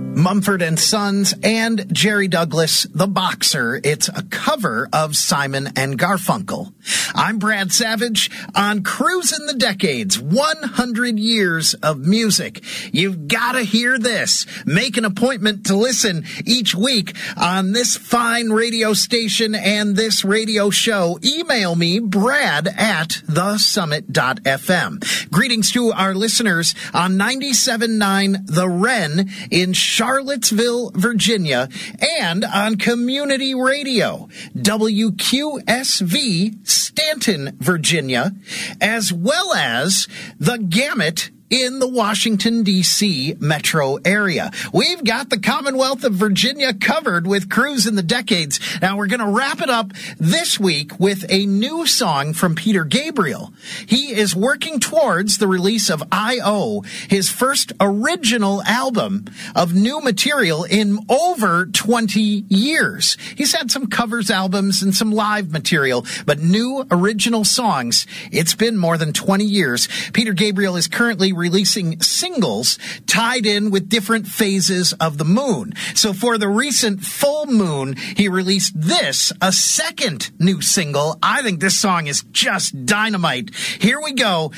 Mumford and Sons and Jerry Douglas, The Boxer. It's a cover of Simon and Garfunkel. I'm Brad Savage on Cruising the Decades, 100 years of music. You've got to hear this. Make an appointment to listen each week on this fine radio station and this radio show. Email me, brad@thesummit.fm. Greetings to our listeners on 97.9 The Wren in Charlottesville, Virginia, and on Community Radio, WQSV, Stanton, Virginia, as well as the Gamut in the Washington, D.C. metro area. We've got the Commonwealth of Virginia covered with Cruise in the Decades. Now, we're going to wrap it up this week with a new song from Peter Gabriel. He is working towards the release of I.O., his first original album of new material in over 20 years. He's had some covers albums and some live material, but new original songs. It's been more than 20 years. Peter Gabriel is currently releasing singles tied in with different phases of the moon. So for the recent full moon, he released this, a second new single. I think this song is just dynamite. Here we go.